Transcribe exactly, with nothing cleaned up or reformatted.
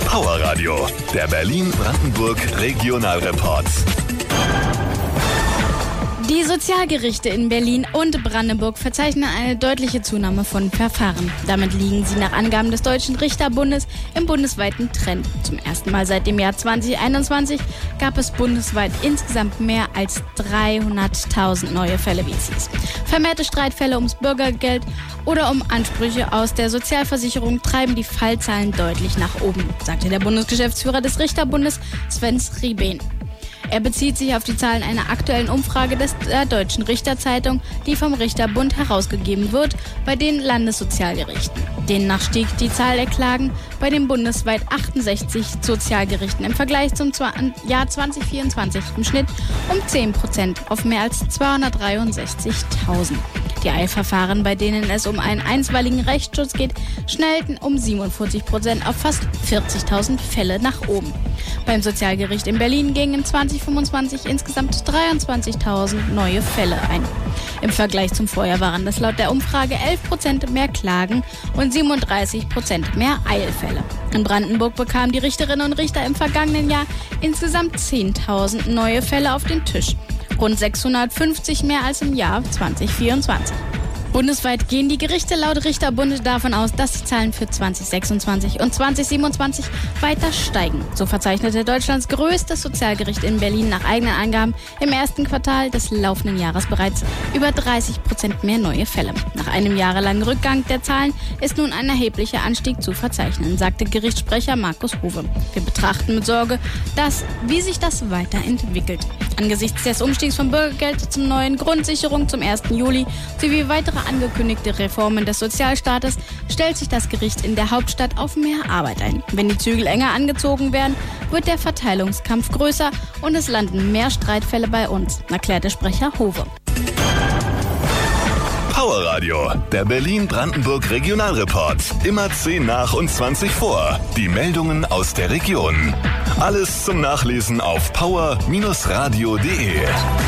Power Radio, der Berlin-Brandenburg Regionalreport. Die Sozialgerichte in Berlin und Brandenburg verzeichnen eine deutliche Zunahme von Verfahren. Damit liegen sie nach Angaben des Deutschen Richterbundes im bundesweiten Trend. Zum ersten Mal seit dem Jahr zwanzig einundzwanzig gab es bundesweit insgesamt mehr als dreihunderttausend neue Fälle, wie es hieß. Vermehrte Streitfälle ums Bürgergeld oder um Ansprüche aus der Sozialversicherung treiben die Fallzahlen deutlich nach oben, sagte der Bundesgeschäftsführer des Richterbundes Sven Rieben. Er bezieht sich auf die Zahlen einer aktuellen Umfrage des, der Deutschen Richterzeitung, die vom Richterbund herausgegeben wird, bei den Landessozialgerichten. Demnach stieg die Zahl der Klagen bei den bundesweit achtundsechzig Sozialgerichten im Vergleich zum Jahr zwanzig vierundzwanzig im Schnitt um zehn Prozent auf mehr als zweihundertdreiundsechzigtausend. Die Eilverfahren, bei denen es um einen einstweiligen Rechtsschutz geht, schnellten um siebenundvierzig Prozent auf fast vierzigtausend Fälle nach oben. Beim Sozialgericht in Berlin gingen im zwanzig fünfundzwanzig insgesamt dreiundzwanzigtausend neue Fälle ein. Im Vergleich zum Vorjahr waren das laut der Umfrage elf Prozent mehr Klagen und siebenunddreißig Prozent mehr Eilfälle. In Brandenburg bekamen die Richterinnen und Richter im vergangenen Jahr insgesamt zehntausend neue Fälle auf den Tisch. Rund sechshundertfünfzig mehr als im Jahr zwanzig vierundzwanzig. Bundesweit gehen die Gerichte laut Richterbund davon aus, dass die Zahlen für zwanzig sechsundzwanzig und zwanzig siebenundzwanzig weiter steigen. So verzeichnete Deutschlands größtes Sozialgericht in Berlin nach eigenen Angaben im ersten Quartal des laufenden Jahres bereits über dreißig Prozent mehr neue Fälle. Nach einem jahrelangen Rückgang der Zahlen ist nun ein erheblicher Anstieg zu verzeichnen, sagte Gerichtssprecher Markus Howe. Wir betrachten mit Sorge, dass, wie sich das weiterentwickelt. Angesichts des Umstiegs vom Bürgergeld zur neuen Grundsicherung zum ersten Juli sowie weitere angekündigte Reformen des Sozialstaates stellt sich das Gericht in der Hauptstadt auf mehr Arbeit ein. Wenn die Zügel enger angezogen werden, wird der Verteilungskampf größer und es landen mehr Streitfälle bei uns, erklärte Sprecher Howe. Power Radio, der Berlin-Brandenburg Regionalreport. Immer zehn nach und zwanzig vor. Die Meldungen aus der Region. Alles zum Nachlesen auf power Bindestrich radio punkt de.